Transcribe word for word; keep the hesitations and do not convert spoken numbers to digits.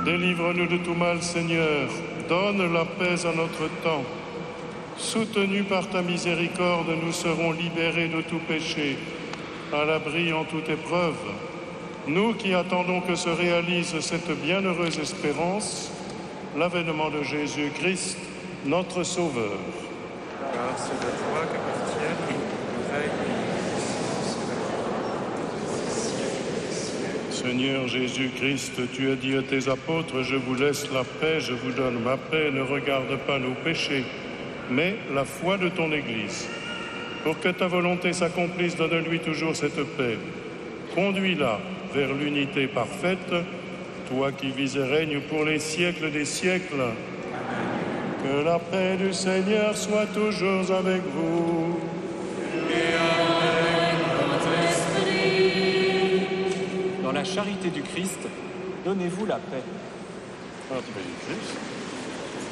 Délivre-nous de tout mal, Seigneur. Donne la paix à notre temps. Soutenus par ta miséricorde, nous serons libérés de tout péché, à l'abri en toute épreuve. Nous qui attendons que se réalise cette bienheureuse espérance, l'avènement de Jésus-Christ, notre Sauveur. Car c'est de toi qu'appartiennent le règne et Seigneur Jésus-Christ, tu as dit à tes apôtres, je vous laisse la paix, je vous donne ma paix, ne regarde pas nos péchés, mais la foi de ton Église. Pour que ta volonté s'accomplisse, donne-lui toujours cette paix. Conduis-la vers l'unité parfaite, toi qui vis et règnes pour les siècles des siècles. Amen. Que la paix du Seigneur soit toujours avec vous. Et avec votre esprit. Dans la charité du Christ, donnez-vous la paix. Ah, tu vas y aller.